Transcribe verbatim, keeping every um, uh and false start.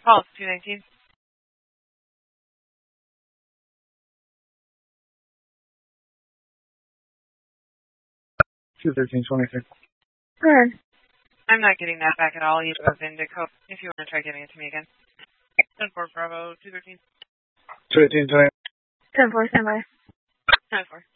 Call two nineteen. two thirteen twenty-three. Good. I'm not getting that back at all. You goes into code if you want to try giving it to me again. ten four Bravo two thirteen. two eighteen twenty. ten four, stand by. ten four.